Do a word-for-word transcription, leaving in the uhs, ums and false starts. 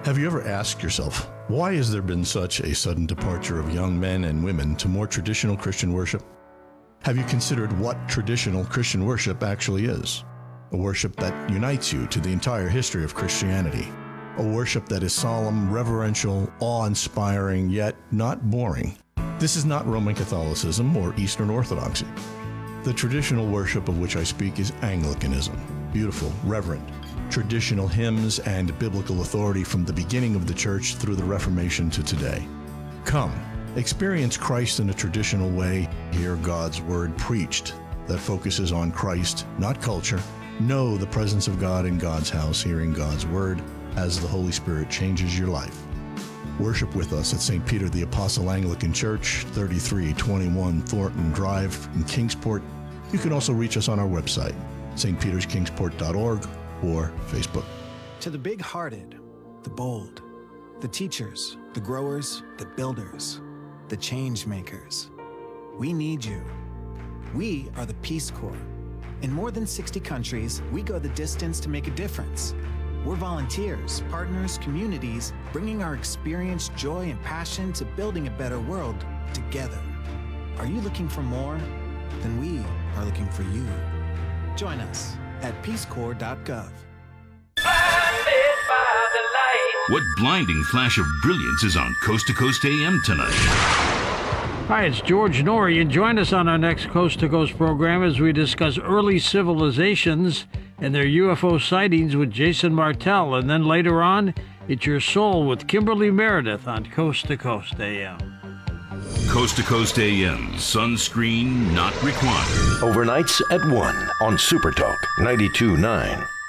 Have you ever asked yourself, why has there been such a sudden departure of young men and women to more traditional Christian worship? Have you considered what traditional Christian worship actually is? A worship that unites you to the entire history of Christianity. A worship that is solemn, reverential, awe-inspiring, yet not boring. This is not Roman Catholicism or Eastern Orthodoxy. The traditional worship of which I speak is Anglicanism. Beautiful, reverent, traditional hymns and biblical authority from the beginning of the church through the Reformation to today. Come, experience Christ in a traditional way. Hear God's word preached that focuses on Christ, not culture. Know the presence of God in God's house, hearing God's word as the Holy Spirit changes your life. Worship with us at Saint Peter the Apostle Anglican Church, thirty-three twenty-one Thornton Drive in Kingsport. You can also reach us on our website, s t peters kingsport dot org, or Facebook. To the big-hearted, the bold, the teachers, the growers, the builders, the change makers, we need you. We are the Peace Corps. In more than sixty countries, we go the distance to make a difference. We're volunteers, partners, communities, bringing our experience, joy, and passion to building a better world together. Are you looking for more? Then we are looking for you. Join us at peace corps dot gov. What blinding flash of brilliance is on Coast to Coast A M tonight? Hi, it's George Norrie, and join us on our next Coast to Coast program as we discuss early civilizations and their U F O sightings with Jason Martell. And then later on, it's Your Soul with Kimberly Meredith on Coast to Coast A M. Coast to Coast A M, sunscreen not required. Overnights at one on Super Talk ninety-two point nine.